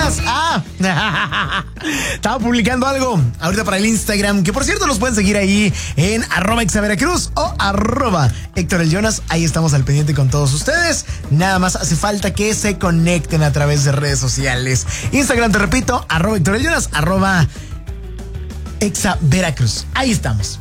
Jonas. Estaba publicando algo ahorita para el Instagram, que por cierto nos pueden seguir ahí en @exaveracruz o @Héctor el Jonas. Ahí estamos al pendiente con todos ustedes. Nada más hace falta que se conecten a través de redes sociales. Instagram, te repito, @Héctor el Jonas, @exaveracruz. Ahí estamos.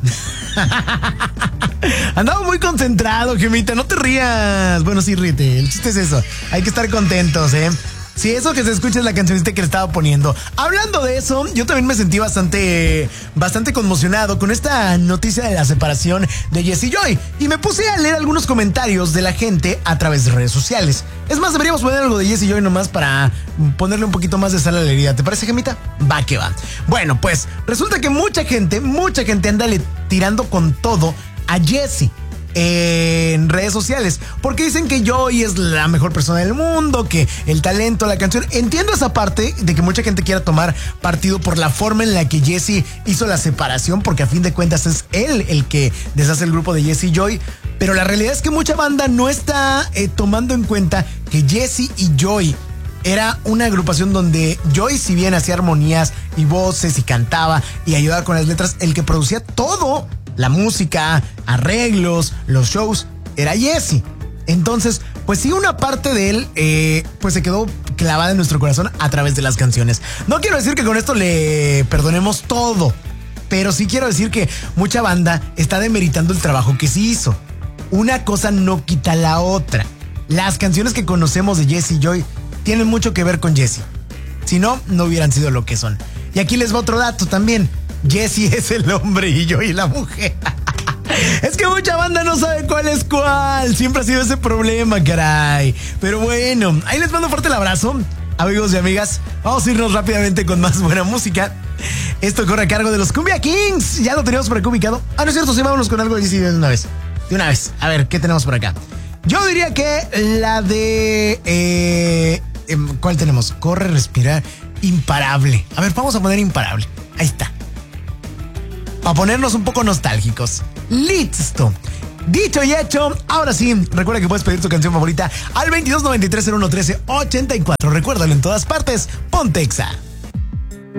Andaba muy concentrado, Gemita, no te rías. Bueno, sí, ríete, el chiste es eso. Hay que estar contentos, Sí, eso que se escucha es la cancionista que le estaba poniendo. Hablando de eso, yo también me sentí bastante conmocionado con esta noticia de la separación de Jessie Joy. Y me puse a leer algunos comentarios de la gente a través de redes sociales. Es más, deberíamos poner algo de Jessie Joy nomás para ponerle un poquito más de sal a la herida. ¿Te parece, Gemita? Va que va. Bueno, pues resulta que mucha gente anda tirando con todo a Jessie en redes sociales, porque dicen que Joy es la mejor persona del mundo, que el talento, la canción. Entiendo esa parte de que mucha gente quiera tomar partido por la forma en la que Jessie hizo la separación, porque a fin de cuentas es él el que deshace el grupo de Jessie Joy, pero la realidad es que mucha banda no está tomando en cuenta que Jessie y Joy era una agrupación donde Joy, si bien hacía armonías y voces y cantaba y ayudaba con las letras, el que producía todo, la música, arreglos, los shows, era Jessie. Entonces, pues sí, una parte de él pues se quedó clavada en nuestro corazón a través de las canciones. No quiero decir que con esto le perdonemos todo, pero sí quiero decir que mucha banda está demeritando el trabajo que sí hizo. Una cosa no quita la otra. Las canciones que conocemos de Jessie Joy tienen mucho que ver con Jessie. Si no, no hubieran sido lo que son. Y aquí les va otro dato también. Jessie es el hombre y Joy la mujer. Es que mucha banda no sabe cuál es cuál. Siempre ha sido ese problema, caray. Pero bueno, ahí les mando fuerte el abrazo, amigos y amigas. Vamos a irnos rápidamente con más buena música. Esto corre a cargo de los Cumbia Kings. Ya lo teníamos por acá ubicado. No es cierto, sí, vámonos con algo de Jessie de una vez. De una vez. A ver, ¿qué tenemos por acá? Yo diría que la de... ¿cuál tenemos? Corre, respirar, imparable. A ver, vamos a poner imparable. Ahí está. Para ponernos un poco nostálgicos. Listo. Dicho y hecho, ahora sí, recuerda que puedes pedir tu canción favorita al 2293-0113-84. Recuérdalo en todas partes. Ponte Exa.